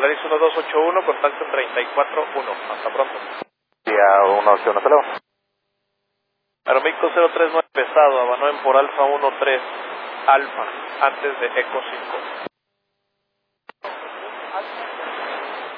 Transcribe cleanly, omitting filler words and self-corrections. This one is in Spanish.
Polaris 1281, contacto en 34-1. Hasta pronto. Día 181, hasta luego. Aeroméxico 039 pesado, abandonó por Alfa 13 Alfa, antes de Eco 5.